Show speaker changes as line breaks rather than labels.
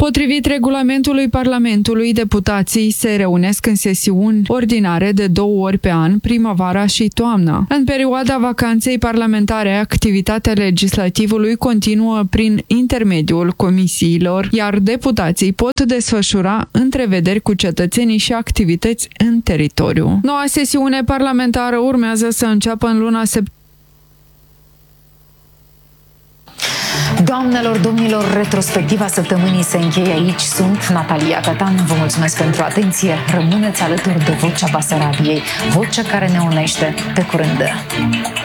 Potrivit regulamentului Parlamentului, deputații se reunesc în sesiuni ordinare de 2 ori pe an, primăvara și toamna. În perioada vacanței parlamentare, activitatea legislativului continuă prin intermediul comisiilor, iar deputații pot desfășura întrevederi cu cetățenii și activități în teritoriu. Noua sesiune parlamentară urmează să înceapă în luna septembrie.
Doamnelor, domnilor, retrospectiva săptămânii se încheie aici. Sunt Natalia Catan. Vă mulțumesc pentru atenție. Rămâneți alături de Vocea Basarabiei, vocea care ne unește. Pe curând!